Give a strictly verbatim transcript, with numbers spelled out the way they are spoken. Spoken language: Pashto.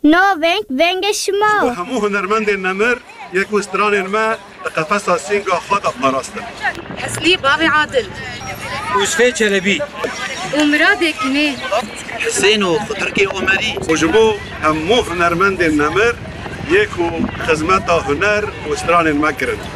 ناوینگ ونگ شما همو هنرمند نمر یک وستران ما قفص سینگا خود پاراستن. حسنی باوی عادل یوسف چلبی ومراد کنه حسین و خضرکی عمری وجبو همو هنرمند نمر یک خدمت هنر وستران ما کرد.